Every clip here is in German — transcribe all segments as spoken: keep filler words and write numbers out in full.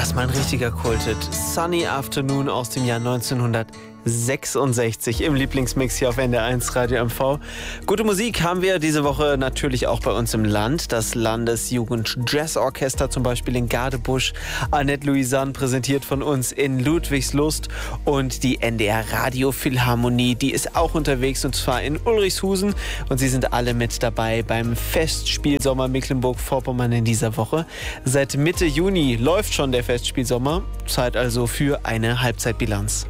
Das ist mal ein richtiger Kulthit. Sunny Afternoon aus dem Jahr neunzehnhundertsechsundsechzig im Lieblingsmix hier auf N D R eins Radio M V. Gute Musik haben wir diese Woche natürlich auch bei uns im Land. Das Landesjugend-Jazzorchester zum Beispiel in Gadebusch. Annette Louisanne präsentiert von uns in Ludwigslust. Und die N D R Radio Philharmonie, die ist auch unterwegs und zwar in Ulrichshusen. Und sie sind alle mit dabei beim Festspielsommer Mecklenburg-Vorpommern in dieser Woche. Seit Mitte Juni läuft schon der Festspielsommer. Zeit also für eine Halbzeitbilanz.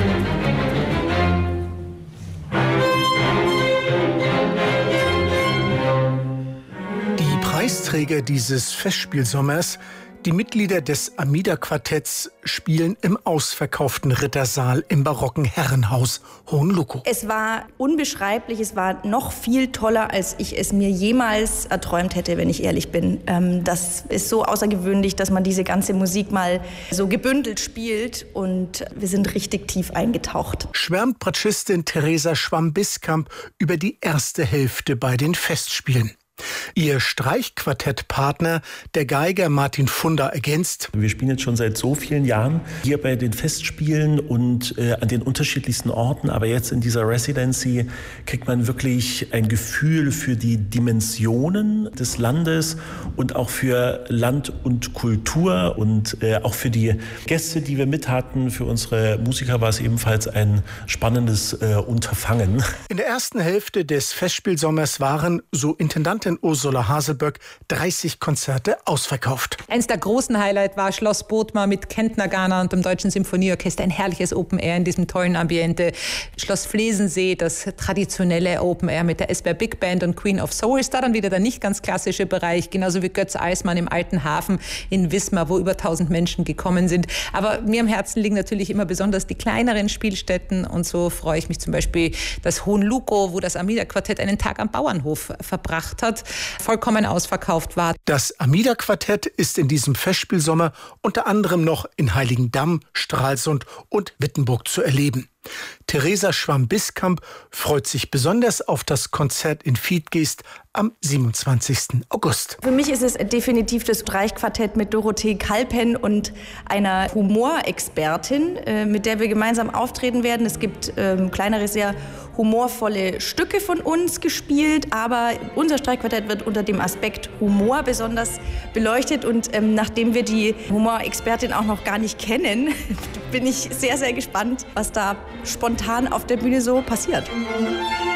Die Preisträger dieses Festspielsommers, die Mitglieder des Amida-Quartetts, spielen im ausverkauften Rittersaal im barocken Herrenhaus Hohenlokow. Es war unbeschreiblich, es war noch viel toller, als ich es mir jemals erträumt hätte, wenn ich ehrlich bin. Das ist so außergewöhnlich, dass man diese ganze Musik mal so gebündelt spielt und wir sind richtig tief eingetaucht. Schwärmt Bratschistin Theresa Schwamm-Biskamp über die erste Hälfte bei den Festspielen. Ihr Streichquartettpartner, der Geiger Martin Funder, ergänzt: Wir spielen jetzt schon seit so vielen Jahren hier bei den Festspielen und äh, an den unterschiedlichsten Orten. Aber jetzt in dieser Residency kriegt man wirklich ein Gefühl für die Dimensionen des Landes und auch für Land und Kultur und äh, auch für die Gäste, die wir mit hatten. Für unsere Musiker war es ebenfalls ein spannendes äh, Unterfangen. In der ersten Hälfte des Festspielsommers waren, so Intendantin Ursula Haselböck, dreißig Konzerte ausverkauft. Eins der großen Highlights war Schloss Bodmer mit Kentner Ghana und dem Deutschen Symphonieorchester. Ein herrliches Open Air in diesem tollen Ambiente. Schloss Flesensee, das traditionelle Open Air mit der Esper Big Band und Queen of Souls. Da dann wieder der nicht ganz klassische Bereich, genauso wie Götz Eismann im Alten Hafen in Wismar, wo über tausend Menschen gekommen sind. Aber mir am Herzen liegen natürlich immer besonders die kleineren Spielstätten. Und so freue ich mich zum Beispiel, dass Hohenlokow, wo das Amida-Quartett einen Tag am Bauernhof verbracht hat, vollkommen ausverkauft war. Das Amida-Quartett ist in diesem Festspielsommer unter anderem noch in Heiligendamm, Stralsund und Wittenburg zu erleben. Theresa Schwamm-Biskamp freut sich besonders auf das Konzert in Viedgeest am siebenundzwanzigsten August. Für mich ist es definitiv das Streichquartett mit Dorothee Kalpen und einer Humorexpertin, mit der wir gemeinsam auftreten werden. Es gibt ähm, kleinere, sehr humorvolle Stücke von uns gespielt, aber unser Streichquartett wird unter dem Aspekt Humor besonders beleuchtet. Und ähm, nachdem wir die Humorexpertin auch noch gar nicht kennen, bin ich sehr, sehr gespannt, was da spontan auf der Bühne so passiert.